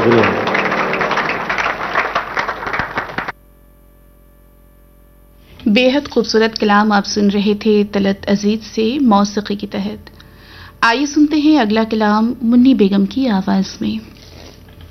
शुक्रिया। बेहद खूबसूरत कलाम आप सुन रहे थे तलत अजीज से मौसीकी के तहत। आइए सुनते हैं अगला कलाम मुन्नी बेगम की आवाज में।